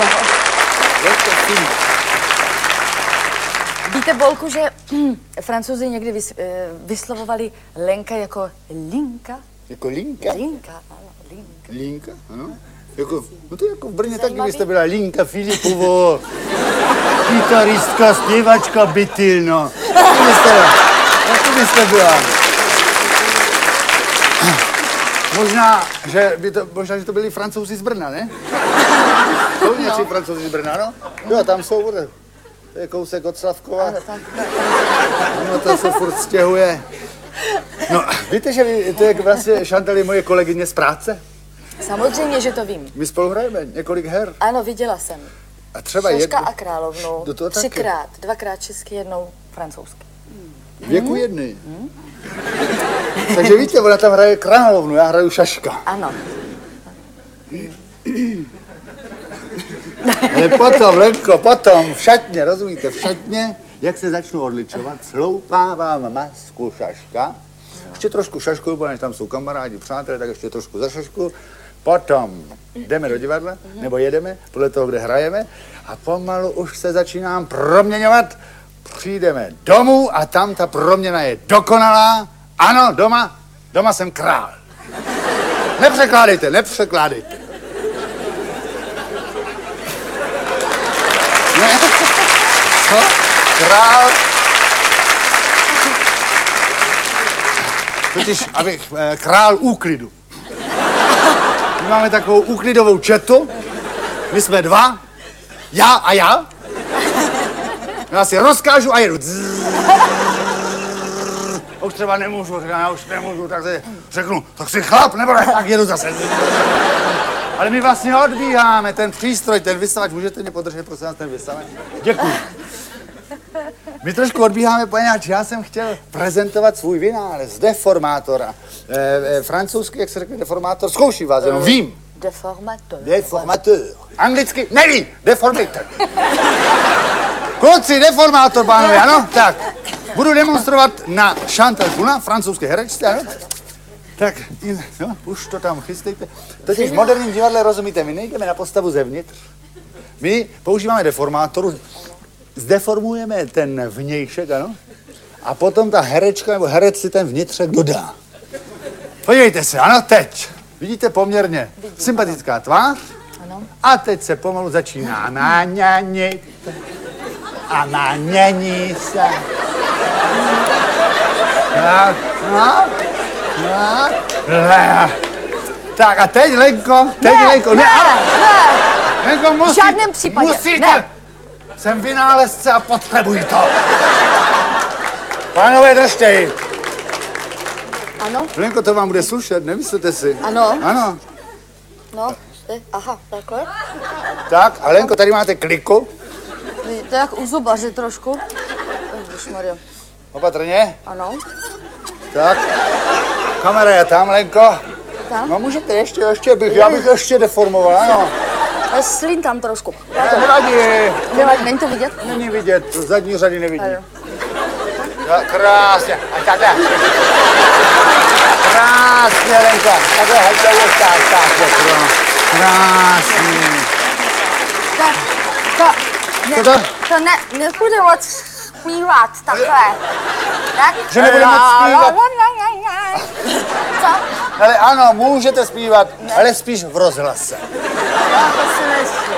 Víte, Bolku, že Francouzi někdy vyslovovali Lenka jako linka? Jako linka? Linka, ano, linka. Linka, ano. Jako, no to jako v Brně taky byste byla Linka Filipovo, kytaristka, zpěvačka Bytyl, no. To byste byla. Možná, že to byli Francouzi z Brna, ne? Jsou nějací Francouzi z Brna, no? Jo, tam jsou, to je kousek od Slavkova. No, to se furt stěhuje. No, víte, že to je vlastně Chantal moje kolegyně z práce? Samozřejmě, že to vím. My spolu hrajeme několik her. Ano, viděla jsem. A třeba Šaška a královnu. Do toho taky. 3krát, 2krát česky, 1 francouzsky. Věku jedny. Takže víte, ona tam hraje královnu, já hraju Šaška. Ano. Ale potom, Lenko, potom v šatně, rozumíte, v šatně, jak se začnu odličovat, sloupávám masku Šaška, ještě trošku šaškuju, protože tam jsou kamarádi, přátelé, tak ještě trošku za šašku, potom jdeme do divadla, nebo jedeme, podle toho, kde hrajeme, a pomalu už se začínám proměňovat, přijdeme domů a tam ta proměna je dokonalá, ano, doma jsem král. Nepřekládejte. Ne? Co? Král? Totiž, abych král úklidu. My máme takovou úklidovou četu, my jsme 2, já a já. Já si rozkážu a jedu. Už třeba nemůžu, tak si řeknu, tak si chlap, nebo tak jedu zase. Ale my vlastně odbíháme ten přístroj, ten vysavač, můžete mě podržet, prosím vás, ten vysavač? Děkuji. My trošku odbíháme, poněvadž já jsem chtěl prezentovat svůj vynález, deformátora. Francouzsky, jak se řekne deformátor, zkouším vás, jenom vím. Deformateur. Anglicky neví, deformator. Kluci, deformátor, pánové, ano? Tak, budu demonstrovat na Chantal Gounod, francouzské herečce, ano? Tak, no, už to tam chystejte. Totiž v moderním divadle, rozumíte, my nejdeme na postavu zevnitř. My používáme deformátoru, zdeformujeme ten vnějšek, ano? A potom ta herečka nebo herec si ten vnitřek dodá. Podívejte se, ano, teď. Vidíte poměrně sympatická tvář. Ano. A teď se pomalu začíná naňanit. A naňaní se. Tak, no. Tak a teď, Lenko, ne. Lenko, musí, v žádném případě, musíte. ne. Jsem vynálezce a potřebuji to. Pánové, držte ji. Ano. Lenko, to vám bude slušet, nemyslete si? Ano. Ano. No, aha, takhle. Tak, a Lenko, tady máte kliku. To je jak u zubaře trošku. Ježišmarja. Opatrně. Ano. Tak. Kamera je tam, Lenko. Tam? No můžete ještě bych, já bych ještě deformoval, ano. Slín tam trošku. Nevadí. Není to vidět? Není vidět, zadní řady nevidí. Tak, krásně. A takhle. Krásně, Lenka. Takhle, tak. Krásně. To nepůjde moc zpívat takhle. Tak? Že nebude moc zpívat? Co? Ale ano, můžete zpívat, ale spíš v rozhlase. To si myslím.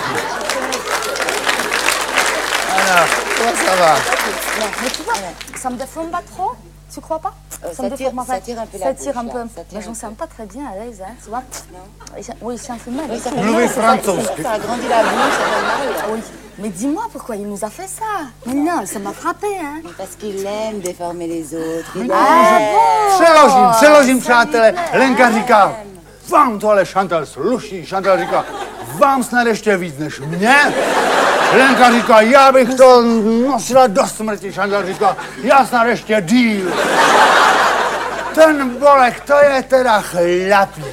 Ano, to va. Mais tu vois, ça me déforme pas trop? Tu crois pas? Ça tire un peu la bouche. Ça tire un peu. Mais j'en sens pas très bien à l'aise, hein, tu vois? Oui, ça fait mal. Mluvit francouzsky. Ça agrandit la bouche, ça fait mal. Oui. Mais dis-moi pourquoi il nous a fait ça? Mais non, ça m'a frappé, hein? Parce qu'il aime déformer les autres. Přeložím, přátelé. Lenka říká, vám to ale Chantal sluší. Chantal říká, vám snad ještě víc než mě. Lenka říká, já bych to nosila do smrti. Chantal říká, já snad ještě díl. Ten Bolek, to je teda chlapík.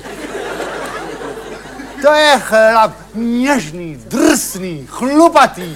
To je chlap něžný, drsný, chlupatý,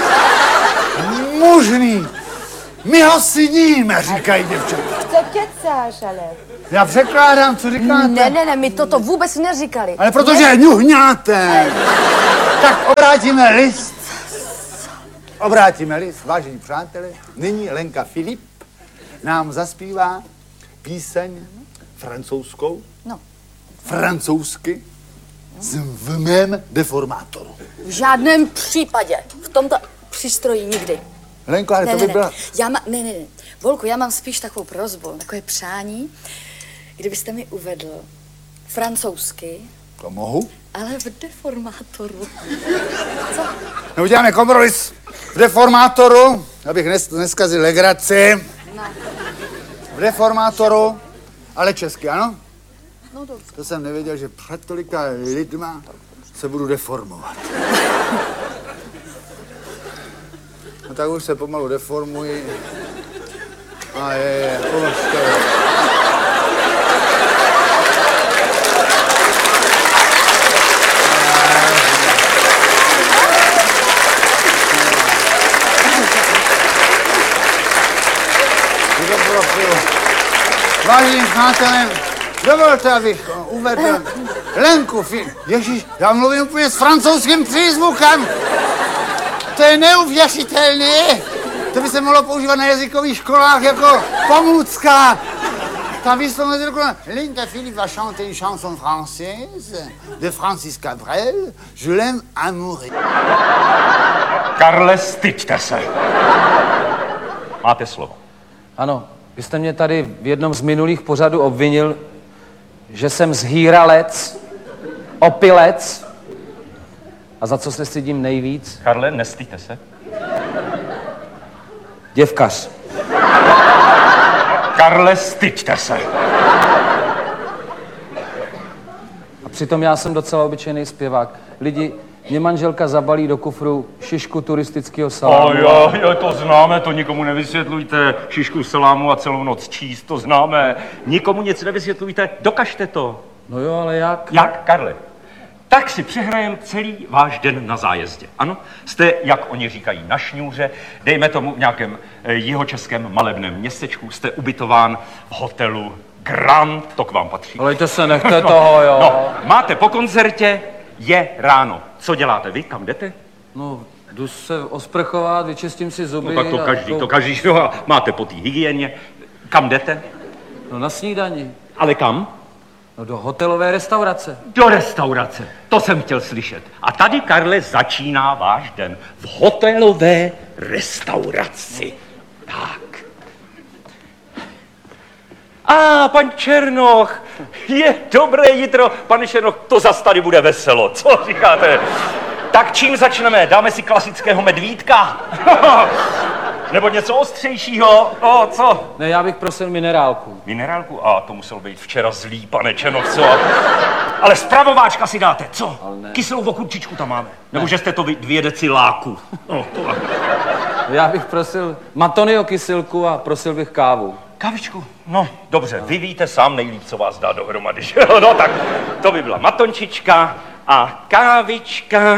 mužný. My ho sníme, říkají děvčata. Co kecáš, ale? Já překládám, co říkáte. Ne, my toto vůbec neříkali. Ale protože ňuhňáte. Tak obrátíme list. Obrátíme list, vážení přátelé. Nyní Lenka Filip nám zaspívá píseň francouzskou. No. Francouzsky v mém deformátoru. V žádném případě. V tomto přístroji nikdy. Lenko, ale to by byla... Ne. Volku, já mám spíš takovou prosbu, takové přání, kdybyste mi uvedl francouzsky, To mohu. ale v deformátoru. No, uděláme kompromis v deformátoru, abych neskazil legraci. No. V deformátoru, ale česky, ano? No dobře. To jsem nevěděl, že před tolika lidma se budu deformovat. No tak už se pomalu deformuji. A položte. Vážení přátelé, dovolte, abych uvedl Lenku Filip. Ježíš, já mluvím úplně s francouzským přízvukem. To je neuvěřitelné. To by se mohlo používat na jazykových školách jako pomůcka. Tam výslovnost je dokonalá. Lenka Filip va chanter une chanson française de Francis Cabrel. Je l'aime à mourir. Karle, styďte se. Máte slovo. Ano, vy jste mě tady v jednom z minulých pořadů obvinil, že jsem zhýralec, opilec. A za co se stydím nejvíc? Karle, nestyďte se. Děvkař. Karle, styďte se. A přitom já jsem docela obyčejný zpěvák. Lidi, mě manželka zabalí do kufru šišku turistického salámu. Jo, to známe, to nikomu nevysvětlujte. Šišku salámu a celou noc číst, to známe. Nikomu nic nevysvětlujte, dokažte to. No jo, ale jak? Jak, Karle? Tak si přehrajem celý váš den na zájezdě. Ano, jste, jak oni říkají, na šňůře, dejme tomu v nějakém jihočeském malebném městečku, jste ubytován v hotelu Grand, to k vám patří. Ale to se nechte toho, jo. No, máte po koncertě, je ráno. Co děláte vy, kam jdete? No, jdu se osprchovat, vyčistím si zuby. No tak to každý, no a máte po té hygieně. Kam jdete? No na snídani. Ale kam? No do hotelové restaurace. Do restaurace, to jsem chtěl slyšet. A tady, Karle, začíná váš den v hotelové restauraci. Tak. Pan Černoch, je dobré jitro. Pane Černoch, to zas tady bude veselo, co říkáte? Tak čím začneme? Dáme si klasického medvídka? Nebo něco ostřejšího? Co? Ne, já bych prosil minerálku. Minerálku? To muselo být včera zlý, pane Černoch, co? Ale spravováčka si dáte, co? Kyselou okurčičku tam máme. Nebo že jste to 2 deci láku. Já bych prosil Matonio kysilku a prosil bych kávu. Kávičku? No, dobře, vy víte sám nejlíp, co vás dá dohromady, že jo? No tak, to by byla matončička a kávička.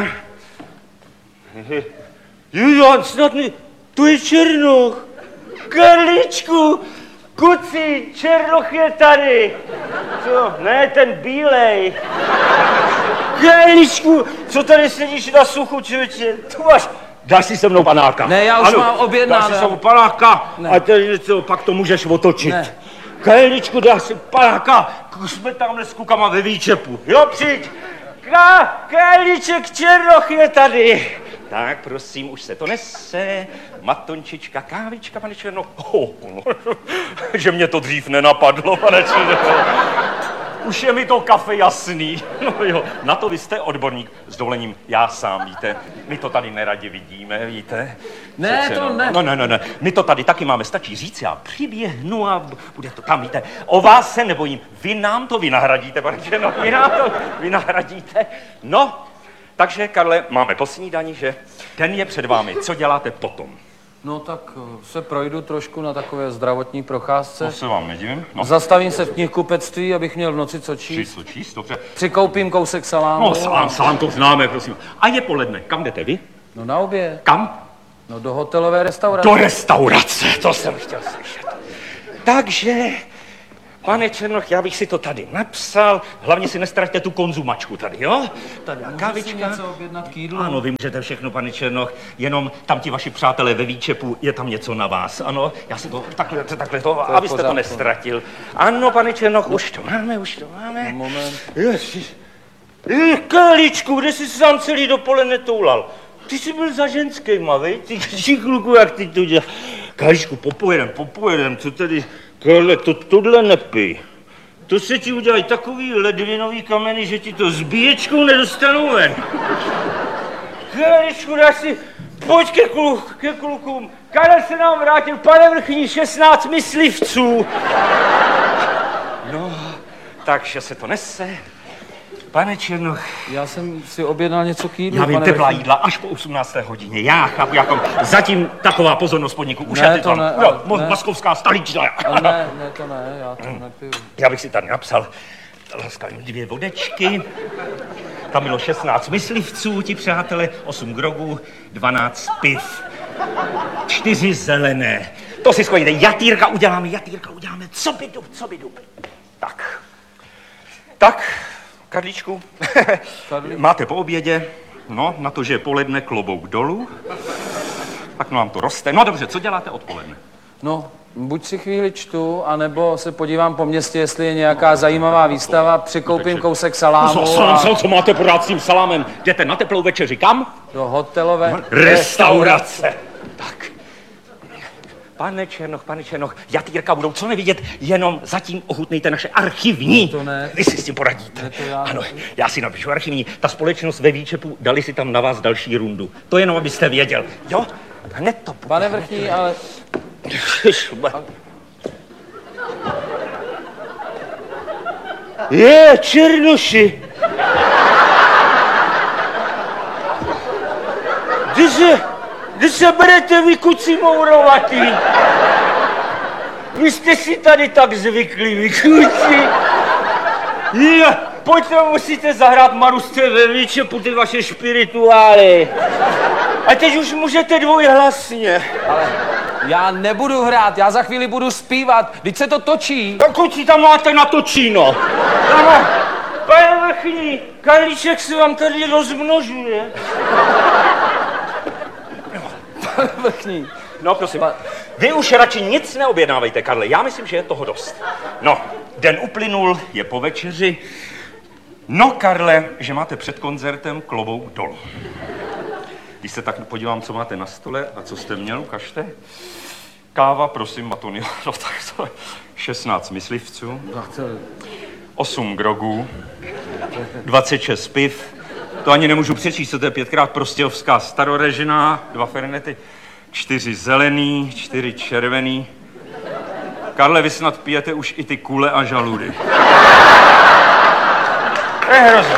Jo, snad mi, tu je Černoch. Karličku, kuci, Černoch je tady. Co? Ne, ten bílej. Karličku, co tady sedíš na suchu, člověče? Tu máš... Dáš si se mnou panáka? Ne, já už mám objednáno. Dáš si se mnou panáka a tady něco, pak to můžeš otočit. Ne. Kajeličku, dáš si panáka, jsme tamhle s kukama ve výčepu. Jo, přijď. Kajeliček Černoch je tady. Tak, prosím, už se to nese. Matončička, kávička, pane Černoch. Že mě to dřív nenapadlo, pane Černoch. Už je mi to kafe jasný. No jo, na to vy jste odborník. S dovolením, já sám, víte. My to tady neradi vidíme, víte. Ne, přece, to ne. No. My to tady taky máme, stačí říct, já přiběhnu a bude to tam, víte. O vás se nebojím. Vy nám to vynahradíte, pane Černoch, vy nám to vynahradíte. No, takže, Karle, máme po snídani, že? Den je před vámi. Co děláte potom? No tak se projdu trošku na takové zdravotní procházce. To se vám nedivím. No. Zastavím se v knihkupectví, abych měl v noci co číst. Dobře. Přikoupím kousek salámu. No, salám to známe, prosím. A je poledne. Kam jdete vy? No na oběd. Kam? No do hotelové restaurace. Do restaurace, to jsem chtěl slyšet. Takže Pane Černoch, já bych si to tady napsal, hlavně si nestraťte tu konzumačku tady, jo? Tady kávička. Něco objednat k jídlu? Ano, vy můžete všechno, pane Černoch, jenom tam ti vaši přátelé ve výčepu, je tam něco na vás, ano? Já si to takhle to abyste to nestratil. Ano, pane Černoch, už to máme. Moment. Ježiš. Karličku, kde jsi sám celý dopoledne toulal? Ty jsi byl za ženskýma, vej? Ty kluku, jak ty to děláš. Karličku, popojedem, co tedy? Karle, tohle nepij. To se ti udělají takový ledvinový kameny, že ti to s bíječkou nedostanou ven. Karličku, dáš si, pojď ke klukům. Karel se nám vrátil, pane vrchní, 16 myslivců. No, takže se to nese. Pane Černoch. Já jsem si objednal něco k jídlu, Já vím, pane teplá vrchní. jídla až po 18. hodině. Já chápu, jako zatím taková pozornost podniku. Už Ne, je ty to tam. ne, Jo, ne. Moskovská stolička. Ne, to ne, já to nepiju. Já bych si tady napsal, laskavě 2 vodečky, tam bylo 16 myslivců, ti přátelé, 8 grogů, 12 piv, 4 zelené. To si skojíte, jatýrka uděláme, co by dub. Tak, Karlíčku, máte po obědě, no, na to, že je poledne, klobouk dolů, tak nám to roste. No dobře, co děláte odpoledne? No, buď si chvíli čtu, anebo se podívám po městě, jestli je nějaká zajímavá výstava, přikoupím kousek salámu Co máte pořád s tím salámem? Jdete na teplou večeři kam? do hotelové Restaurace. Tak. Pane Černoch, jatýrka budou co nevidět, jenom zatím ochutnejte naše archivní. To ne. Vy si s tím poradíte. Ne, to já Ano, ne. já si napíšu archivní. Ta společnost ve výčepu, dali si tam na vás další rundu. To jenom, abyste věděl. Jo? Hned to bude. Pane vrchní, ale Černoši! Kdy se berete vy, kuci mourovatý? Vy jste si tady tak zvykli, vy kuci. Pojďte, musíte zahrát Marusce ve výčepu ty vaše špirituály. A teď už můžete dvojhlasně. já nebudu hrát, já za chvíli budu zpívat, vždyť se to točí. Tak kluci, tam máte natočíno. Ano, pane vrchní, Karlíček se vám tady rozmnožuje. Pane vrchní. No, prosím, vy už radši nic neobjednávejte, Karle, já myslím, že je toho dost. No, den uplynul, je po večeři. No, Karle, že máte před koncertem klobouk dolů. Když se tak podívám, co máte na stole a co jste měl, ukažte. Káva, prosím, Matonio, no tak to je 16 myslivců, 8 grogů, 26 piv, to ani nemůžu přečíst, co to je 5krát prostějovská starorežiná, 2 fernety, 4 zelený, 4 červený. Karle, vy snad pijete už i ty kule a žaludy. To je hrozné.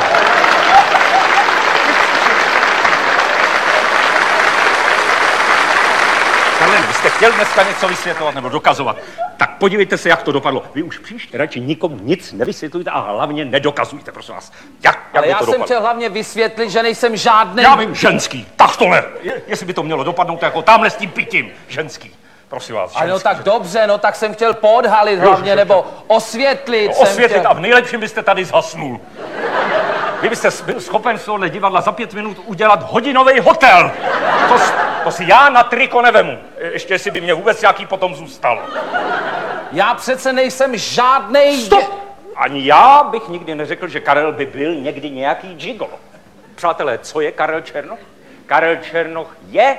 Karle, vy jste chtěl dneska něco vysvětlovat nebo dokazovat, tak podívejte se, jak to dopadlo. Vy už příště radši nikomu nic nevysvětlujte a hlavně nedokazujte, prosím vás. Jak Ale by já to jsem dopadlo? chtěl hlavně vysvětlit, že nejsem žádný. Já vím, ženský, tak tohle. Jestli by to mělo dopadnout jako tamhle s tím pitím, ženský. Prosím vás, ženský. Ale no tak dobře, no tak jsem chtěl podhalit hlavně, nebo osvětlit. Osvětlit a v nejlepším byste tady zhasnul. Vy byste byl schopen z tohohle divadla za 5 minut udělat hodinový hotel. To si já na triko nevemu. Ještě jestli by mě vůbec nějaký potom zůstal. Já přece nejsem žádnej... Stop! Ani já bych nikdy neřekl, že Karel by byl někdy nějaký gigolo. Přátelé, co je Karel Černoch? Karel Černoch je...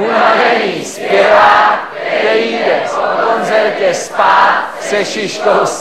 unavený zpěvák, který jde po koncertě spát se šiškou